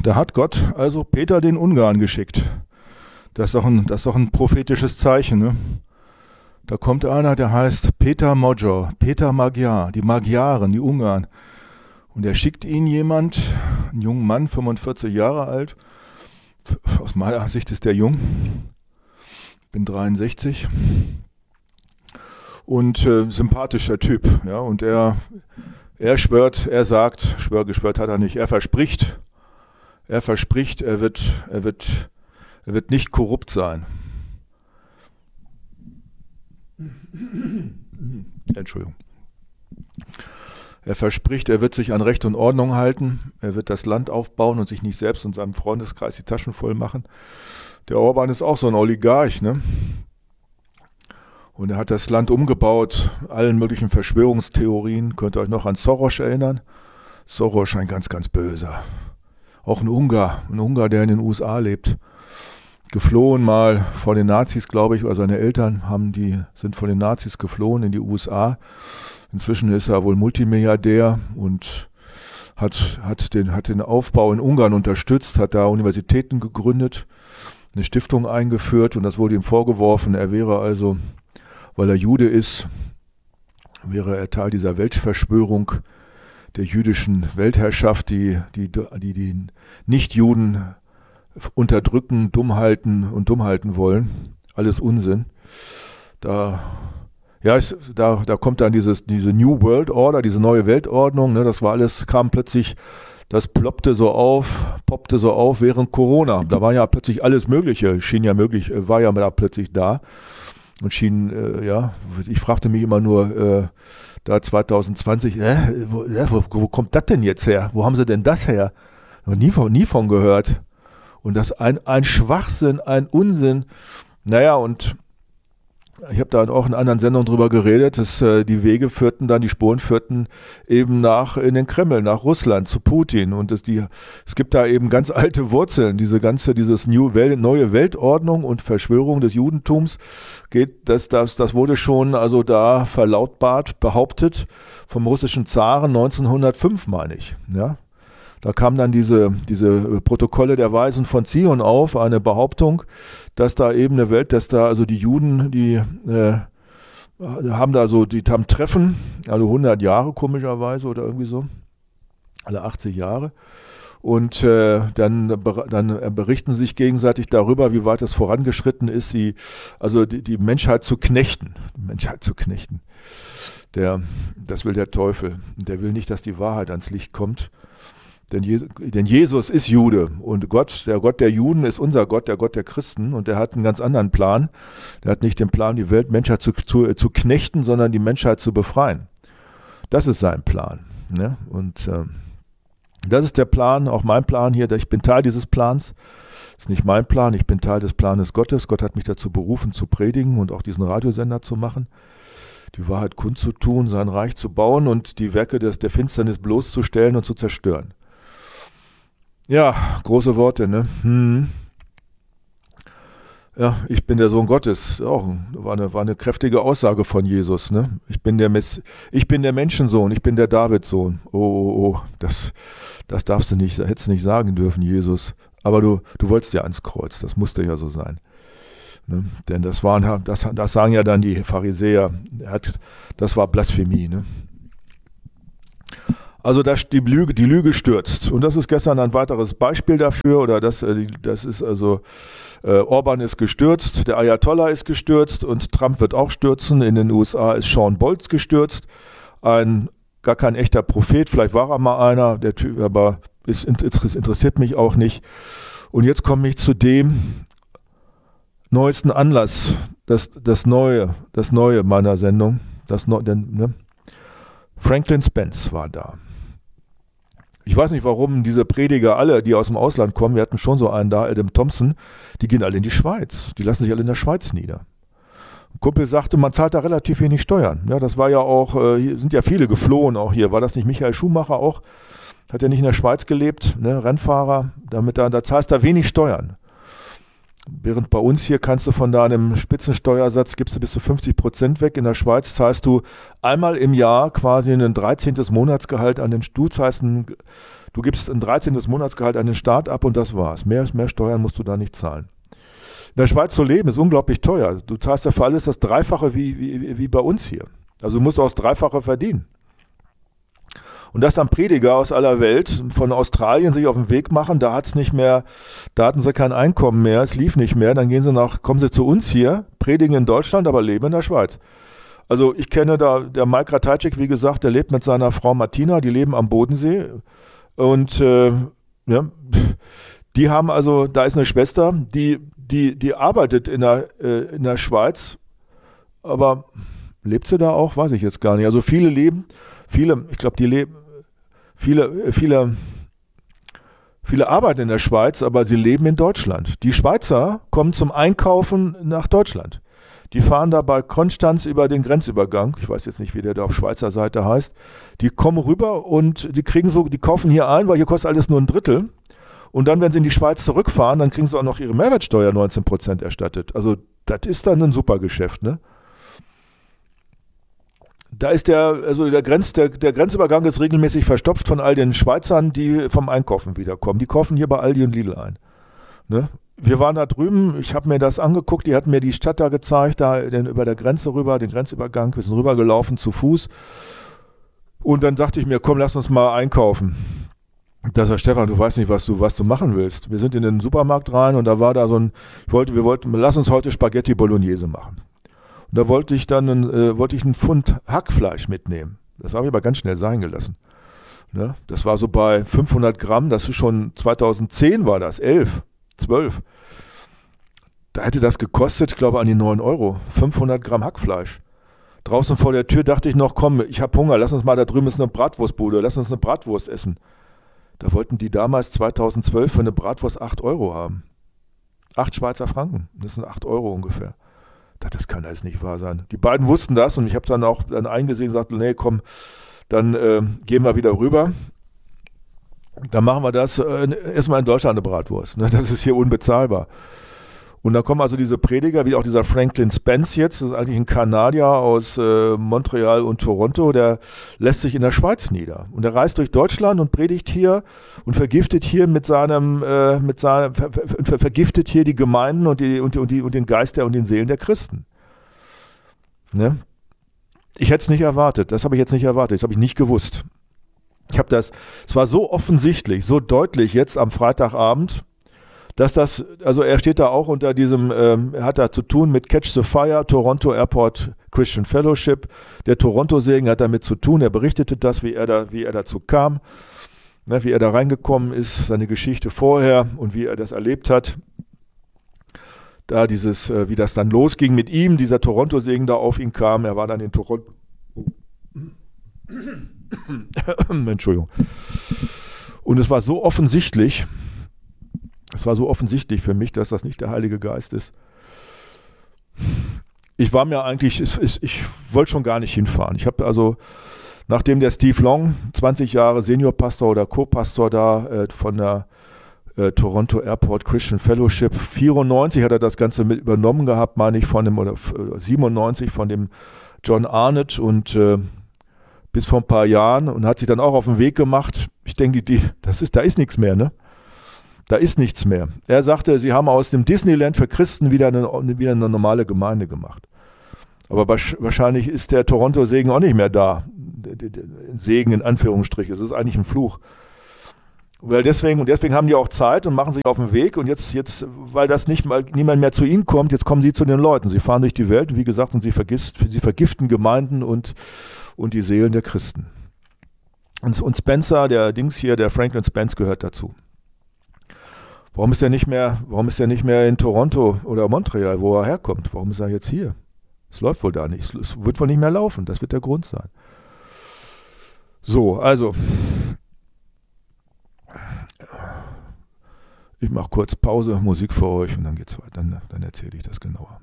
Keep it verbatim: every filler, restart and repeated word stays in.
da hat Gott also Peter den Ungarn geschickt. Das ist doch ein, das ist doch ein prophetisches Zeichen, ne? Da kommt einer, der heißt Peter Magyar, Peter Magyar, die Magyaren, die Ungarn. Und er schickt ihn jemand, einen jungen Mann, fünfundvierzig Jahre alt. Aus meiner Sicht ist der jung. Bin dreiundsechzig. Und äh, sympathischer Typ. Ja, und er, er schwört, er sagt, schwör, geschwört hat er nicht, er verspricht, er verspricht, er wird, er wird, er wird nicht korrupt sein. Entschuldigung. Er verspricht, er wird sich an Recht und Ordnung halten, er wird das Land aufbauen und sich nicht selbst und seinem Freundeskreis die Taschen voll machen. Der Orban ist auch so ein Oligarch, ne? Und er hat das Land umgebaut, allen möglichen Verschwörungstheorien. Könnt ihr euch noch an Soros erinnern? Soros, ein ganz, ganz böser. Auch ein Ungar, ein Ungar, der in den U S A lebt. Geflohen mal vor den Nazis, glaube ich, oder seine Eltern haben die, sind von den Nazis geflohen in die U S A. Inzwischen ist er wohl Multimilliardär und hat, hat, den, hat den Aufbau in Ungarn unterstützt, hat da Universitäten gegründet, eine Stiftung eingeführt und das wurde ihm vorgeworfen, er wäre also, weil er Jude ist, wäre er Teil dieser Weltverschwörung der jüdischen Weltherrschaft, die die, die, die Nichtjuden unterdrücken, dumm halten und dumm halten wollen. Alles Unsinn. Da, ja, es, da, da kommt dann dieses, diese New World Order, diese neue Weltordnung, ne, das war alles, kam plötzlich, das ploppte so auf, poppte so auf während Corona. Da war ja plötzlich alles Mögliche, schien ja möglich, war ja da plötzlich da und schien, äh, ja, ich fragte mich immer nur, äh, da zwanzig zwanzig, äh, wo, äh, wo, wo kommt das denn jetzt her? Wo haben sie denn das her? Noch nie von, nie von gehört. Und das ein, ein Schwachsinn, ein Unsinn. Naja, und ich habe da auch in anderen Sendungen drüber geredet, dass äh, die Wege führten dann, die Spuren führten eben nach in den Kreml, nach Russland, zu Putin. Und das, die, es gibt da eben ganz alte Wurzeln. Diese ganze, dieses New Welt, neue Weltordnung und Verschwörung des Judentums geht, das, das, das wurde schon also da verlautbart, behauptet vom russischen Zaren neunzehnhundertfünf, meine ich, ja. Da kamen dann diese, diese Protokolle der Weisen von Zion auf, eine Behauptung, dass da eben eine Welt, dass da also die Juden, die äh, haben da so, die haben Treffen, alle hundert Jahre komischerweise oder irgendwie so, alle achtzig Jahre. Und äh, dann, dann berichten sie sich gegenseitig darüber, wie weit es vorangeschritten ist, die, also die, die Menschheit zu knechten. Die Menschheit zu knechten. Der, das will der Teufel. Der will nicht, dass die Wahrheit ans Licht kommt. Denn, Je- denn Jesus ist Jude und Gott, der Gott der Juden ist unser Gott, der Gott der Christen und der hat einen ganz anderen Plan. Der hat nicht den Plan, die Welt, Menschheit zu, zu, zu knechten, sondern die Menschheit zu befreien. Das ist sein Plan. Ne? Und äh, das ist der Plan, auch mein Plan hier. Ich bin Teil dieses Plans. Das ist nicht mein Plan, ich bin Teil des Planes Gottes. Gott hat mich dazu berufen, zu predigen und auch diesen Radiosender zu machen. Die Wahrheit kundzutun, sein Reich zu bauen und die Werke des, der Finsternis bloßzustellen und zu zerstören. Ja, große Worte, ne? Hm. Ja, ich bin der Sohn Gottes. Auch war eine, war eine kräftige Aussage von Jesus, ne? Ich bin der Mess, ich bin der Menschensohn, ich bin der Davidssohn. Oh, oh, oh, das, das darfst du nicht, hättest du nicht sagen dürfen, Jesus. Aber du, du wolltest ja ans Kreuz, das musste ja so sein. Ne? Denn das waren, das, das sagen ja dann die Pharisäer, er hat, das war Blasphemie, ne? Also das, die, Lüge, die Lüge stürzt. Und das ist gestern ein weiteres Beispiel dafür. Oder das, das ist also, äh, Orban ist gestürzt, der Ayatollah ist gestürzt und Trump wird auch stürzen. In den U S A ist Sean Bolz gestürzt. Ein gar kein echter Prophet, vielleicht war er mal einer, der Typ, aber es interessiert mich auch nicht. Und jetzt komme ich zu dem neuesten Anlass, das, das Neue, das Neue meiner Sendung. Das Neu, denn, ne? Franklin Spence war da. Ich weiß nicht, warum diese Prediger alle, die aus dem Ausland kommen, wir hatten schon so einen da, Adam Thompson, die gehen alle in die Schweiz. Die lassen sich alle in der Schweiz nieder. Ein Kumpel sagte, man zahlt da relativ wenig Steuern. Ja, das war ja auch, äh, hier sind ja viele geflohen auch hier. War das nicht Michael Schumacher auch? Hat ja nicht in der Schweiz gelebt, ne? Rennfahrer. Damit da, da zahlst du da wenig Steuern. Während bei uns hier kannst du von deinem Spitzensteuersatz, gibst du bis zu fünfzig Prozent weg. In der Schweiz zahlst du einmal im Jahr quasi ein dreizehntes Monatsgehalt an den, du zahlst ein, Du gibst ein dreizehntes Monatsgehalt an den Staat ab und das war's. Mehr, mehr Steuern musst du da nicht zahlen. In der Schweiz zu leben ist unglaublich teuer. Du zahlst ja für alles das Dreifache wie, wie, wie bei uns hier. Also du musst auch das Dreifache verdienen. Und dass dann Prediger aus aller Welt von Australien sich auf den Weg machen, da hat's nicht mehr, da hatten sie kein Einkommen mehr, es lief nicht mehr, dann gehen sie nach, kommen sie zu uns hier, predigen in Deutschland, aber leben in der Schweiz. Also ich kenne da, der Mike Ratajczyk, wie gesagt, der lebt mit seiner Frau Martina, die leben am Bodensee und äh, ja, die haben also, da ist eine Schwester, die, die, die arbeitet in der, äh, in der Schweiz, aber lebt sie da auch? Weiß ich jetzt gar nicht. Also viele leben, viele, ich glaube, die leben, viele, viele, viele arbeiten in der Schweiz, aber sie leben in Deutschland. Die Schweizer kommen zum Einkaufen nach Deutschland. Die fahren da bei Konstanz über den Grenzübergang. Ich weiß jetzt nicht, wie der da auf Schweizer Seite heißt. Die kommen rüber und die kriegen so, die kaufen hier ein, weil hier kostet alles nur ein Drittel. Und dann, wenn sie in die Schweiz zurückfahren, dann kriegen sie auch noch ihre Mehrwertsteuer neunzehn Prozent erstattet. Also das ist dann ein super Geschäft, ne? Da ist der, also der, Grenz, der, der Grenzübergang ist regelmäßig verstopft von all den Schweizern, die vom Einkaufen wiederkommen. Die kaufen hier bei Aldi und Lidl ein. Ne? Wir waren da drüben, ich habe mir das angeguckt, die hatten mir die Stadt da gezeigt, da den, über der Grenze rüber, den Grenzübergang, wir sind rübergelaufen zu Fuß. Und dann dachte ich mir, komm, lass uns mal einkaufen. Da sagt Stefan, du weißt nicht, was du, was du machen willst. Wir sind in den Supermarkt rein und da war da so ein, ich wollte, wir wollten, lass uns heute Spaghetti Bolognese machen. Und da wollte ich dann einen, äh, wollte ich einen Pfund Hackfleisch mitnehmen. Das habe ich aber ganz schnell sein gelassen. Ne? Das war so bei fünfhundert Gramm, das ist schon zweitausendzehn war das, elf, zwölf. Da hätte das gekostet, ich glaube an die neun Euro, fünfhundert Gramm Hackfleisch. Draußen vor der Tür dachte ich noch, komm, ich habe Hunger, lass uns mal, da drüben ist eine Bratwurstbude, lass uns eine Bratwurst essen. Da wollten die damals zweitausendzwölf für eine Bratwurst acht Euro haben. acht Schweizer Franken, das sind acht Euro ungefähr. Das kann alles nicht wahr sein. Die beiden wussten das und ich habe dann auch dann eingesehen und gesagt, nee, komm, dann äh, gehen wir wieder rüber. Dann machen wir das äh, erstmal in Deutschland eine Bratwurst. Ne? Das ist hier unbezahlbar. Und dann kommen also diese Prediger, wie auch dieser Franklin Spence jetzt, das ist eigentlich ein Kanadier aus äh, Montreal und Toronto, der lässt sich in der Schweiz nieder. Und er reist durch Deutschland und predigt hier und vergiftet hier mit seinem, äh, mit seinem, ver, ver, vergiftet hier die Gemeinden und, die, und, die, und, die, und den Geist der und den Seelen der Christen. Ne? Ich hätte es nicht erwartet, das habe ich jetzt nicht erwartet, das habe ich nicht gewusst. Ich habe das, es war so offensichtlich, so deutlich jetzt am Freitagabend, dass das, also er steht da auch unter diesem, ähm, er hat da zu tun mit Catch the Fire, Toronto Airport Christian Fellowship. Der Toronto-Segen hat damit zu tun, er berichtete das, wie er da, wie er dazu kam, ne, wie er da reingekommen ist, seine Geschichte vorher und wie er das erlebt hat. Da dieses, äh, wie das dann losging mit ihm, dieser Toronto-Segen da auf ihn kam, er war dann in Toronto. Entschuldigung. Und es war so offensichtlich, Es war so offensichtlich für mich, dass das nicht der Heilige Geist ist. Ich war mir eigentlich, ich, ich wollte schon gar nicht hinfahren. Ich habe also, nachdem der Steve Long, zwanzig Jahre Seniorpastor oder Co-Pastor da äh, von der äh, Toronto Airport Christian Fellowship, vierundneunzig hat er das Ganze mit übernommen gehabt, meine ich, von dem, oder siebenundneunzig von dem John Arnott und äh, bis vor ein paar Jahren und hat sich dann auch auf den Weg gemacht. Ich denke, die, das ist, da ist nichts mehr, ne? Da ist nichts mehr. Er sagte, sie haben aus dem Disneyland für Christen wieder eine, wieder eine normale Gemeinde gemacht. Aber wahrscheinlich ist der Toronto-Segen auch nicht mehr da. Segen in Anführungsstrichen. Es ist eigentlich ein Fluch. Weil deswegen, und deswegen haben die auch Zeit und machen sich auf den Weg. Und jetzt, jetzt weil das nicht mal niemand mehr zu ihnen kommt, jetzt kommen sie zu den Leuten. Sie fahren durch die Welt, wie gesagt, und sie, vergisst, sie vergiften Gemeinden und, und die Seelen der Christen. Und, und Spencer, der Dings hier, der Franklin Spence gehört dazu. Warum ist er nicht mehr, warum ist er nicht mehr in Toronto oder Montreal, wo er herkommt? Warum ist er jetzt hier? Es läuft wohl da nicht. Es wird wohl nicht mehr laufen. Das wird der Grund sein. So, also. Ich mache kurz Pause, Musik für euch und dann geht's weiter. Dann, dann erzähle ich das genauer.